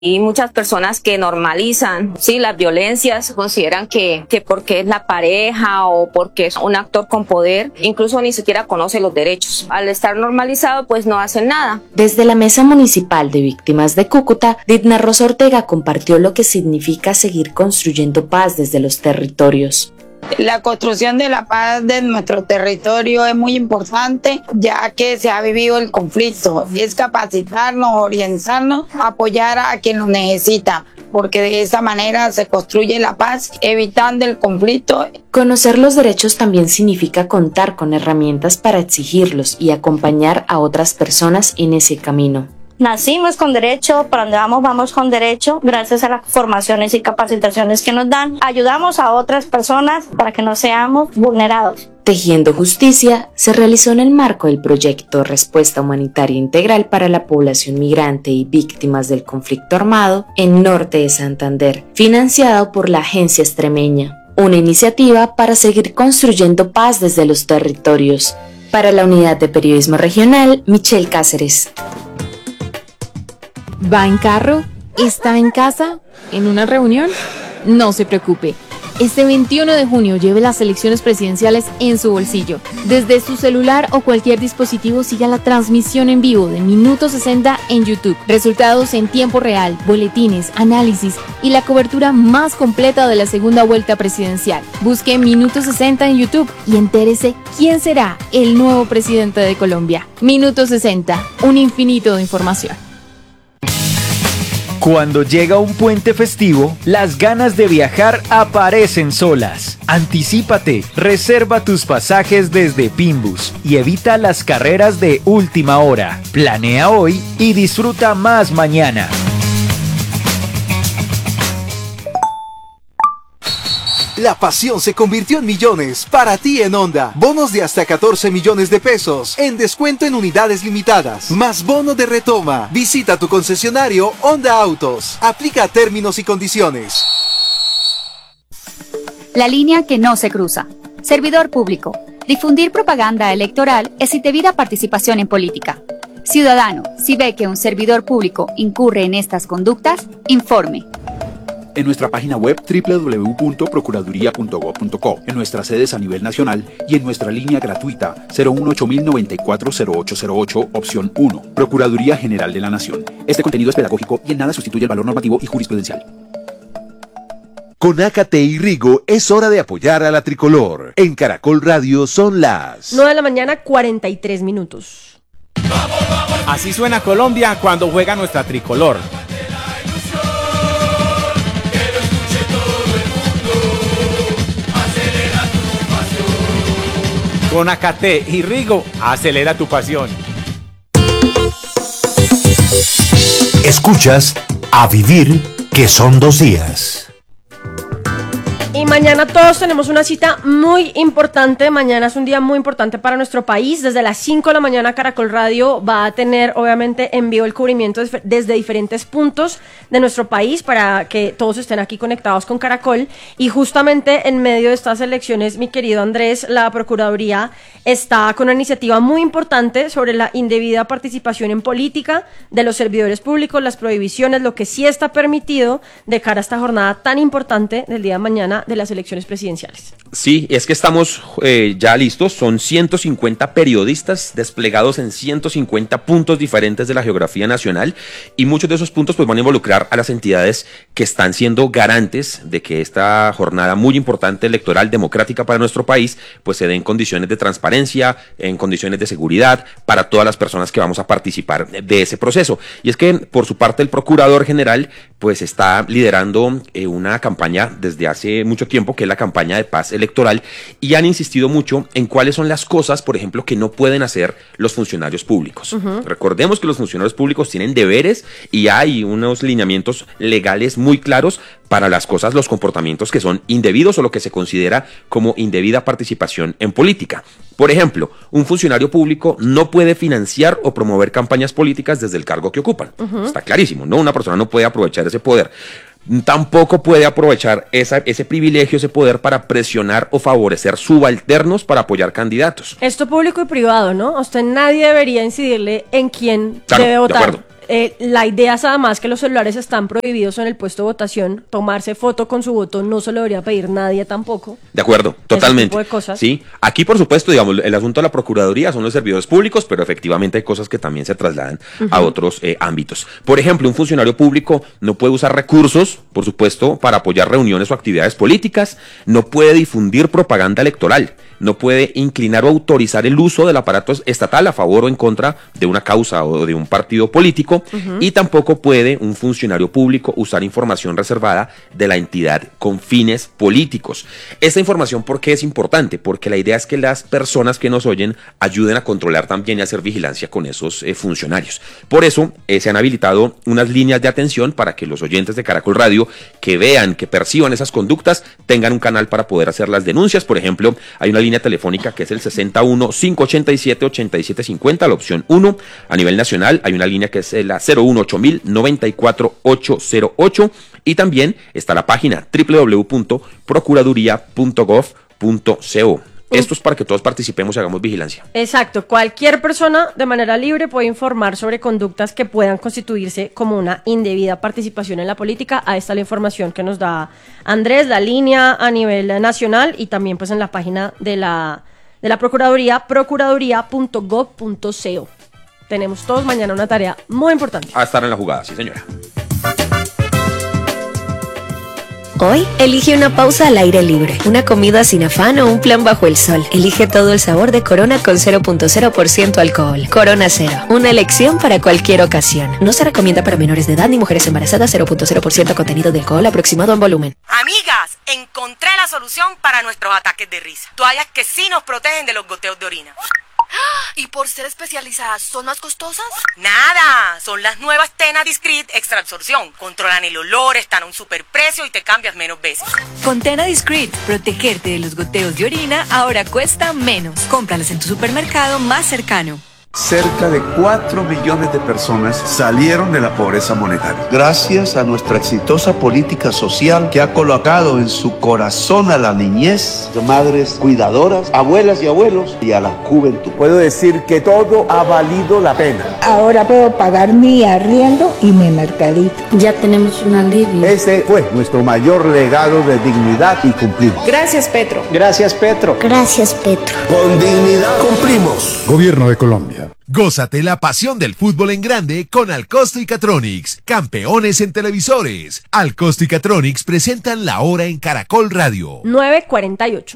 Y muchas personas que normalizan, sí, las violencias, consideran que porque es la pareja o porque es un actor con poder, incluso ni siquiera conoce los derechos. Al estar normalizado, pues no hacen nada. Desde la Mesa Municipal de Víctimas de Cúcuta, Didna Rosa Ortega compartió lo que significa seguir construyendo paz desde los territorios. La construcción de la paz de nuestro territorio es muy importante, ya que se ha vivido el conflicto. Es capacitarnos, orientarnos, apoyar a quien lo necesita, porque de esa manera se construye la paz, evitando el conflicto. Conocer los derechos también significa contar con herramientas para exigirlos y acompañar a otras personas en ese camino. Nacimos con derecho, para donde vamos con derecho, gracias a las formaciones y capacitaciones que nos dan. Ayudamos a otras personas para que no seamos vulnerados. Tejiendo Justicia se realizó en el marco del proyecto Respuesta Humanitaria Integral para la Población Migrante y Víctimas del Conflicto Armado en Norte de Santander, financiado por la Agencia Extremeña, una iniciativa para seguir construyendo paz desde los territorios. Para la Unidad de Periodismo Regional, Michelle Cáceres. ¿Va en carro? ¿Está en casa? ¿En una reunión? No se preocupe. Este 21 de junio lleve las elecciones presidenciales en su bolsillo. Desde su celular o cualquier dispositivo siga la transmisión en vivo de Minuto 60 en YouTube. Resultados en tiempo real, boletines, análisis y la cobertura más completa de la segunda vuelta presidencial. Busque Minuto 60 en YouTube y entérese quién será el nuevo presidente de Colombia. Minuto 60, un infinito de información. Cuando llega un puente festivo, las ganas de viajar aparecen solas. Anticípate, reserva tus pasajes desde Pinbus y evita las carreras de última hora. Planea hoy y disfruta más mañana. La pasión se convirtió en millones para ti en Honda. Bonos de hasta 14 millones de pesos en descuento en unidades limitadas. Más bono de retoma. Visita tu concesionario Honda Autos. Aplica términos y condiciones. La línea que no se cruza. Servidor público. Difundir propaganda electoral es indebida participación en política. Ciudadano, si ve que un servidor público incurre en estas conductas, informe. En nuestra página web www.procuraduría.gov.co, en nuestras sedes a nivel nacional y en nuestra línea gratuita 018-094-0808, opción 1, Procuraduría General de la Nación. Este contenido es pedagógico y en nada sustituye el valor normativo y jurisprudencial. Con Ácate y Rigo es hora de apoyar a la tricolor. En Caracol Radio son las 9 de la mañana, 43 minutos. Así suena Colombia cuando juega nuestra tricolor. Con Ácate y Rigo, acelera tu pasión. Escuchas A Vivir, que son 2 días. Y mañana todos tenemos una cita muy importante. Mañana es un día muy importante para nuestro país. Desde las 5 de la mañana Caracol Radio va a tener obviamente en vivo el cubrimiento desde diferentes puntos de nuestro país para que todos estén aquí conectados con Caracol. Y justamente en medio de estas elecciones, mi querido Andrés, la Procuraduría está con una iniciativa muy importante sobre la indebida participación en política de los servidores públicos, las prohibiciones, lo que sí está permitido de cara a esta jornada tan importante del día de mañana de las elecciones presidenciales. Sí, es que estamos ya listos, son 150 periodistas desplegados en 150 puntos diferentes de la geografía nacional y muchos de esos puntos pues van a involucrar a las entidades que están siendo garantes de que esta jornada muy importante electoral democrática para nuestro país pues se dé en condiciones de transparencia, en condiciones de seguridad para todas las personas que vamos a participar de ese proceso. Y es que por su parte el Procurador General pues está liderando una campaña desde hace mucho tiempo, que es la campaña de paz electoral, y han insistido mucho en cuáles son las cosas, por ejemplo, que no pueden hacer los funcionarios públicos. Recordemos que los funcionarios públicos tienen deberes y hay unos lineamientos legales muy claros para las cosas, los comportamientos que son indebidos o lo que se considera como indebida participación en política. Por ejemplo, un funcionario público no puede financiar o promover campañas políticas desde el cargo que ocupan. Está clarísimo, ¿no? Una persona no puede aprovechar ese poder. Tampoco puede aprovechar ese privilegio, ese poder para presionar o favorecer subalternos para apoyar candidatos. Esto público y privado, ¿no? A usted nadie debería incidirle en quién debe votar. La idea es además que los celulares están prohibidos en el puesto de votación. Tomarse foto con su voto no se lo debería pedir nadie tampoco. De acuerdo, totalmente. Ese tipo de cosas. Sí, aquí por supuesto, digamos, el asunto de la Procuraduría son los servidores públicos, pero efectivamente hay cosas que también se trasladan a otros ámbitos. Por ejemplo, un funcionario público no puede usar recursos, por supuesto, para apoyar reuniones o actividades políticas, no puede difundir propaganda electoral, no puede inclinar o autorizar el uso del aparato estatal a favor o en contra de una causa o de un partido político, y tampoco puede un funcionario público usar información reservada de la entidad con fines políticos. Esta información, ¿por qué es importante? Porque la idea es que las personas que nos oyen ayuden a controlar también y a hacer vigilancia con esos funcionarios. Por eso se han habilitado unas líneas de atención para que los oyentes de Caracol Radio que vean, que perciban esas conductas, tengan un canal para poder hacer las denuncias. Por ejemplo, hay una línea telefónica que es el 61-587-8750, la opción 1. A nivel nacional hay una línea que es la 018-000-94808, y también está la página www.procuraduría.gov.co. Esto es para que todos participemos y hagamos vigilancia. Exacto. Cualquier persona de manera libre puede informar sobre conductas que puedan constituirse como una indebida participación en la política. Ahí está la información que nos da Andrés, la línea a nivel nacional, y también pues en la página de la Procuraduría, procuraduría.gov.co. Tenemos todos mañana una tarea muy importante. A estar en la jugada, sí señora. Hoy, elige una pausa al aire libre, una comida sin afán o un plan bajo el sol. Elige todo el sabor de Corona con 0.0% alcohol. Corona Cero, una elección para cualquier ocasión. No se recomienda para menores de edad ni mujeres embarazadas. 0.0% contenido de alcohol aproximado en volumen. Amigas, encontré la solución para nuestros ataques de risa. Toallas que sí nos protegen de los goteos de orina. ¿Y por ser especializadas son más costosas? Nada, son las nuevas Tena Discreet Extra Absorción. Controlan el olor, están a un superprecio y te cambias menos veces. Con Tena Discreet, protegerte de los goteos de orina ahora cuesta menos. Cómpralas en tu supermercado más cercano. Cerca de 4 millones de personas salieron de la pobreza monetaria, gracias a nuestra exitosa política social que ha colocado en su corazón a la niñez, a madres cuidadoras, abuelas y abuelos, y a la juventud. Puedo decir que todo ha valido la pena. Ahora puedo pagar mi arriendo y mi mercadito. Ya tenemos un alivio. Ese fue nuestro mayor legado de dignidad y cumplimos. Gracias, Petro. Gracias, Petro. Gracias, Petro. Con dignidad cumplimos. Gobierno de Colombia. Gózate la pasión del fútbol en grande con Alcosto y Catronics, campeones en televisores. Alcosto y Catronics presentan la hora en Caracol Radio. 9:48.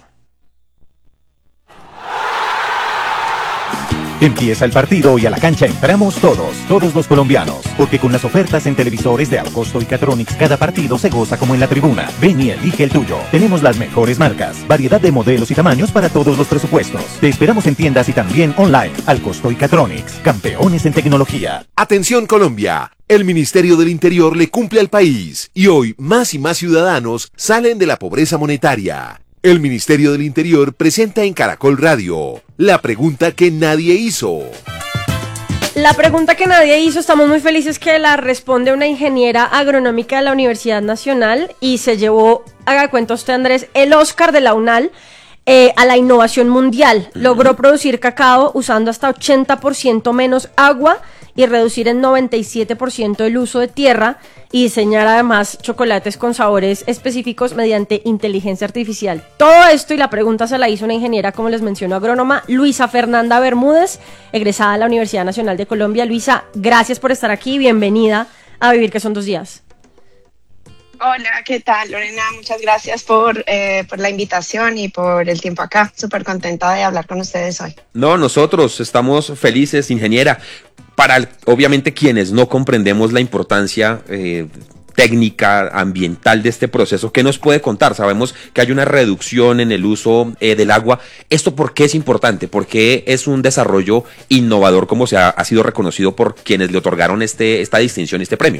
Empieza el partido y a la cancha entramos todos los colombianos, porque con las ofertas en televisores de Alcosto y Catronics cada partido se goza como en la tribuna. Ven y elige el tuyo. Tenemos las mejores marcas, variedad de modelos y tamaños para todos los presupuestos. Te esperamos en tiendas y también online. Alcosto y Catronics, campeones en tecnología. Atención Colombia, el Ministerio del Interior le cumple al país y hoy más y más ciudadanos salen de la pobreza monetaria. El Ministerio del Interior presenta en Caracol Radio la pregunta que nadie hizo. La pregunta que nadie hizo, estamos muy felices que la responde una ingeniera agronómica de la Universidad Nacional y se llevó, haga cuenta usted Andrés, el Oscar de la UNAL a la innovación mundial. Logró producir cacao usando hasta 80% menos agua y reducir en 97% el uso de tierra, y diseñar además chocolates con sabores específicos mediante inteligencia artificial. Todo esto y la pregunta se la hizo una ingeniera, como les menciono, agrónoma, Luisa Fernanda Bermúdez, egresada de la Universidad Nacional de Colombia. Luisa, gracias por estar aquí, bienvenida a Vivir que son 2 días. Hola, ¿qué tal, Lorena? Muchas gracias por la invitación y por el tiempo acá. Súper contenta de hablar con ustedes hoy. No, nosotros estamos felices, ingeniera. Para, obviamente, quienes no comprendemos la importancia técnica, ambiental de este proceso, ¿qué nos puede contar? Sabemos que hay una reducción en el uso del agua. ¿Esto por qué es importante? ¿Por qué es un desarrollo innovador como ha sido reconocido por quienes le otorgaron esta distinción, este premio?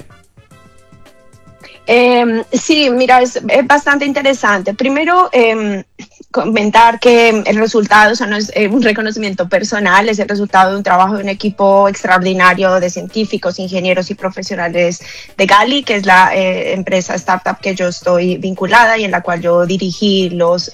Sí, mira, es bastante interesante. Primero, comentar que el resultado no es un reconocimiento personal, es el resultado de un trabajo de un equipo extraordinario de científicos, ingenieros y profesionales de Gali, que es la empresa startup que yo estoy vinculada y en la cual yo dirigí las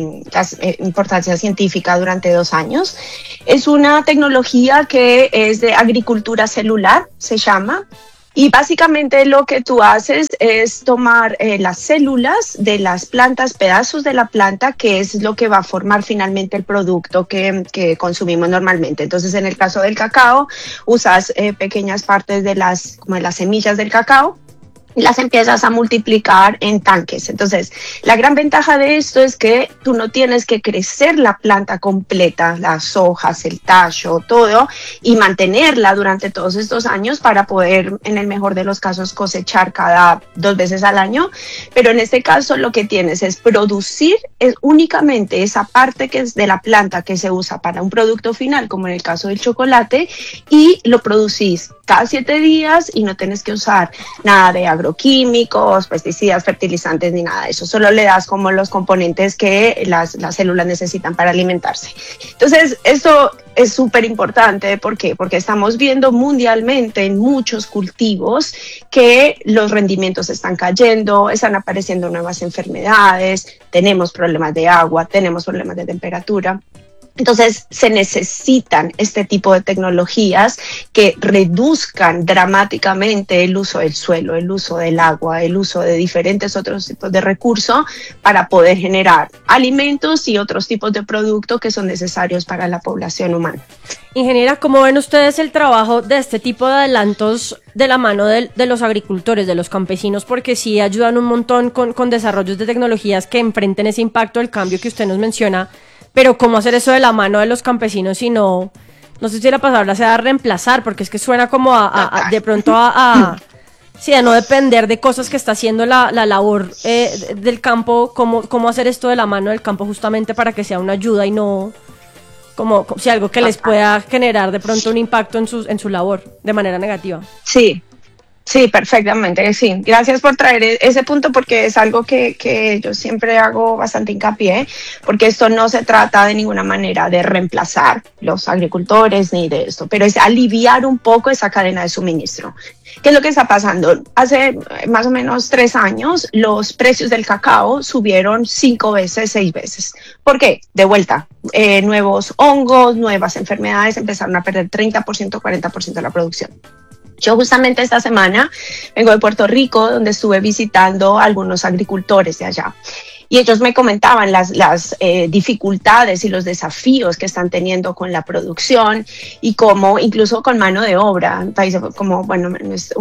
importancia científica durante 2 años. Es una tecnología que es de agricultura celular, se llama. Y básicamente lo que tú haces es tomar las células de las plantas, pedazos de la planta, que es lo que va a formar finalmente el producto que consumimos normalmente. Entonces, en el caso del cacao, usas pequeñas partes como de las semillas del cacao, y las empiezas a multiplicar en tanques. Entonces, la gran ventaja de esto es que tú no tienes que crecer la planta completa, las hojas, el tallo, todo, y mantenerla durante todos estos años para poder, en el mejor de los casos, cosechar cada 2 veces al año. Pero en este caso lo que tienes es producir únicamente esa parte que es de la planta que se usa para un producto final, como en el caso del chocolate, y lo producís cada 7 días y no tienes que usar nada de agroquímicos, pesticidas, fertilizantes ni nada de eso. Solo le das como los componentes que las células necesitan para alimentarse. Entonces, esto es súper importante. ¿Por qué? Porque estamos viendo mundialmente en muchos cultivos que los rendimientos están cayendo, están apareciendo nuevas enfermedades, tenemos problemas de agua, tenemos problemas de temperatura. Entonces se necesitan este tipo de tecnologías que reduzcan dramáticamente el uso del suelo, el uso del agua, el uso de diferentes otros tipos de recursos para poder generar alimentos y otros tipos de productos que son necesarios para la población humana. Ingeniera, ¿cómo ven ustedes el trabajo de este tipo de adelantos de la mano de los agricultores, de los campesinos? Porque sí ayudan un montón con desarrollos de tecnologías que enfrenten ese impacto del cambio que usted nos menciona. Pero ¿cómo hacer eso de la mano de los campesinos si no sé si la palabra sea reemplazar, porque es que suena como de pronto a no depender de cosas que está haciendo la labor del campo? ¿Cómo hacer esto de la mano del campo justamente para que sea una ayuda y no como si algo que les pueda generar de pronto un impacto en su labor de manera negativa? Sí, perfectamente, sí. Gracias por traer ese punto porque es algo que yo siempre hago bastante hincapié, porque esto no se trata de ninguna manera de reemplazar los agricultores ni de esto, pero es aliviar un poco esa cadena de suministro. ¿Qué es lo que está pasando? Hace más o menos 3 años los precios del cacao subieron 5 veces, 6 veces. ¿Por qué? De vuelta, nuevos hongos, nuevas enfermedades empezaron a perder 30%, 40% de la producción. Yo justamente esta semana vengo de Puerto Rico, donde estuve visitando a algunos agricultores de allá. Y ellos me comentaban las dificultades y los desafíos que están teniendo con la producción y cómo incluso con mano de obra. Países como, bueno,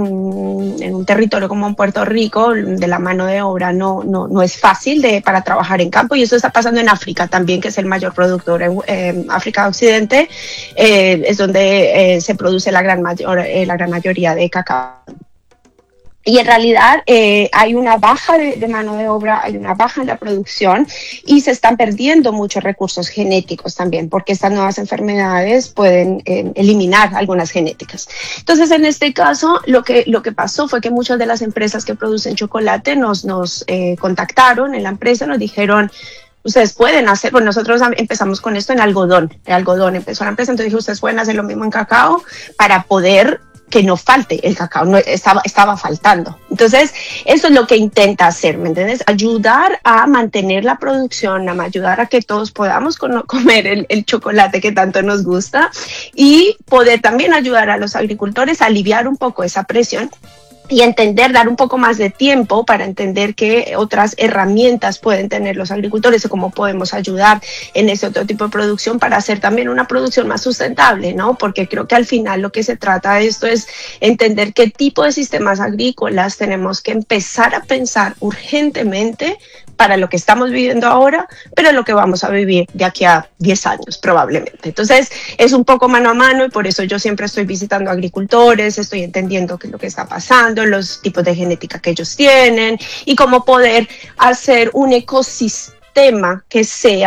en un territorio como en Puerto Rico, de la mano de obra no es fácil para trabajar en campo, y eso está pasando en África también, que es el mayor productor en África Occidente, es donde se produce la gran mayoría de cacao. Y en realidad hay una baja de mano de obra, hay una baja en la producción y se están perdiendo muchos recursos genéticos también, porque estas nuevas enfermedades pueden eliminar algunas genéticas. Entonces, en este caso, lo que pasó fue que muchas de las empresas que producen chocolate nos contactaron en la empresa, nos dijeron: ustedes pueden hacer, bueno, nosotros empezamos con esto en algodón. El algodón empezó la empresa, entonces dije, ustedes pueden hacer lo mismo en cacao para poder que no falte el cacao, no estaba faltando. Entonces, eso es lo que intenta hacer, ¿me entiendes? Ayudar a mantener la producción, a ayudar a que todos podamos comer el chocolate que tanto nos gusta, y poder también ayudar a los agricultores a aliviar un poco esa presión y dar un poco más de tiempo para entender qué otras herramientas pueden tener los agricultores o cómo podemos ayudar en ese otro tipo de producción para hacer también una producción más sustentable, ¿no? Porque creo que al final lo que se trata de esto es entender qué tipo de sistemas agrícolas tenemos que empezar a pensar urgentemente para lo que estamos viviendo ahora, pero lo que vamos a vivir de aquí a 10 años probablemente. Entonces es un poco mano a mano, y por eso yo siempre estoy visitando agricultores, estoy entendiendo qué es lo que está pasando, los tipos de genética que ellos tienen y cómo poder hacer un ecosistema que se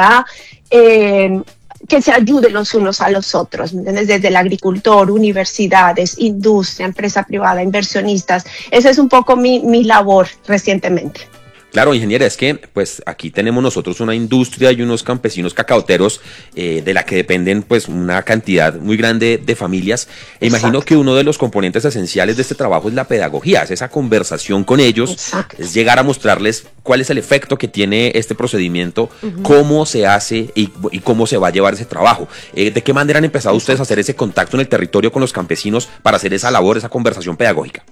ayude los unos a los otros, ¿me entiendes? Desde el agricultor, universidades, industria, empresa privada, inversionistas. Esa es un poco mi labor recientemente. Claro, ingeniera, es que pues aquí tenemos nosotros una industria y unos campesinos cacaoteros de la que dependen pues una cantidad muy grande de familias. E imagino que uno de los componentes esenciales de este trabajo es la pedagogía, es esa conversación con ellos, es llegar a mostrarles cuál es el efecto que tiene este procedimiento, cómo se hace y cómo se va a llevar ese trabajo. ¿De qué manera han empezado ustedes a hacer ese contacto en el territorio con los campesinos para hacer esa labor, esa conversación pedagógica?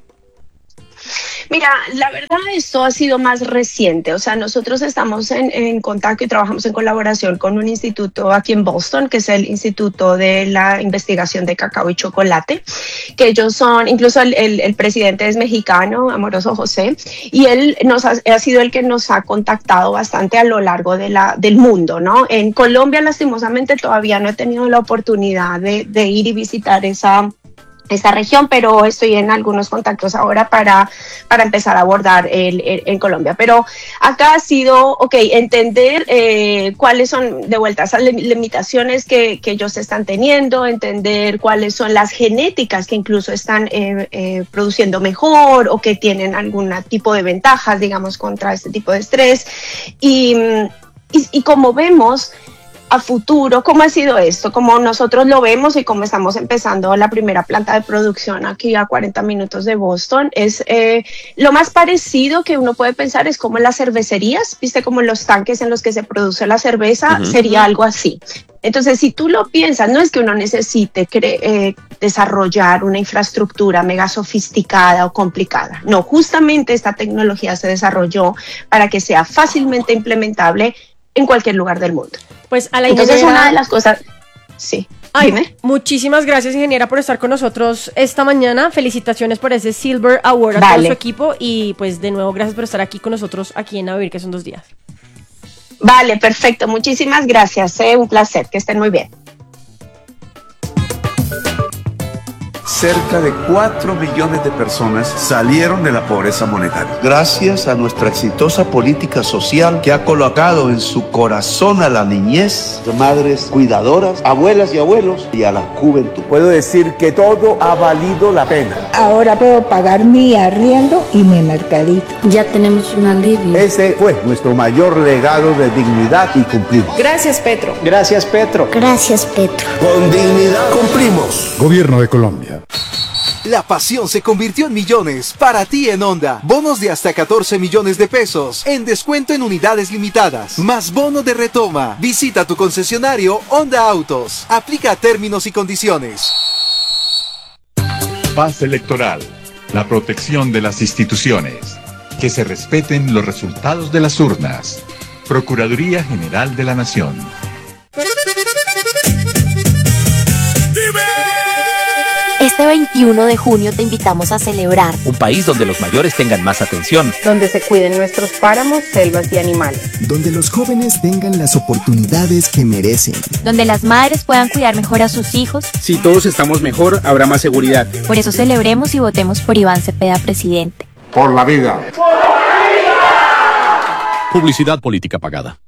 Mira, la verdad esto ha sido más reciente, o sea, nosotros estamos en contacto y trabajamos en colaboración con un instituto aquí en Boston, que es el Instituto de la Investigación de Cacao y Chocolate, que ellos son, incluso el presidente es mexicano, Amoroso José, y él ha sido el que nos ha contactado bastante a lo largo del mundo, ¿no? En Colombia, lastimosamente, todavía no he tenido la oportunidad de ir y visitar esta región, pero estoy en algunos contactos ahora para empezar a abordar en Colombia. Pero acá ha sido, entender cuáles son de vuelta esas limitaciones que ellos están teniendo, entender cuáles son las genéticas que incluso están produciendo mejor o que tienen algún tipo de ventajas, digamos, contra este tipo de estrés. Y como vemos a futuro, ¿cómo ha sido esto? Como nosotros lo vemos y como estamos empezando la primera planta de producción aquí a 40 minutos de Boston, es lo más parecido que uno puede pensar es como las cervecerías, viste, como los tanques en los que se produce la cerveza, sería algo así. Entonces, si tú lo piensas, no es que uno necesite desarrollar una infraestructura mega sofisticada o complicada. No, justamente esta tecnología se desarrolló para que sea fácilmente implementable en cualquier lugar del mundo. Pues a la Entonces, ingeniera... una de las cosas... Sí. Dime. Muchísimas gracias, ingeniera, por estar con nosotros esta mañana. Felicitaciones por ese Silver Award a todo su equipo y pues de nuevo gracias por estar aquí con nosotros aquí en A Vivir, que son 2 días. Vale, perfecto. Muchísimas gracias. Un placer. Que estén muy bien. Cerca de 4 millones de personas salieron de la pobreza monetaria. Gracias a nuestra exitosa política social que ha colocado en su corazón a la niñez, de madres cuidadoras, abuelas y abuelos y a la juventud. Puedo decir que todo ha valido la pena. Ahora puedo pagar mi arriendo y mi mercadito. Ya tenemos un alivio. Ese fue nuestro mayor legado de dignidad y cumplimos. Gracias, Petro. Gracias, Petro. Gracias, Petro. Con dignidad cumplimos. Gobierno de Colombia. La pasión se convirtió en millones para ti en Honda. Bonos de hasta 14 millones de pesos en descuento en unidades limitadas. Más bono de retoma. Visita tu concesionario Honda Autos. Aplica términos y condiciones. Paz electoral. La protección de las instituciones. Que se respeten los resultados de las urnas. Procuraduría General de la Nación. Este 21 de junio te invitamos a celebrar un país donde los mayores tengan más atención, donde se cuiden nuestros páramos, selvas y animales, donde los jóvenes tengan las oportunidades que merecen, donde las madres puedan cuidar mejor a sus hijos. Si todos estamos mejor, habrá más seguridad. Por eso celebremos y votemos por Iván Cepeda presidente. Por la vida. Publicidad política pagada.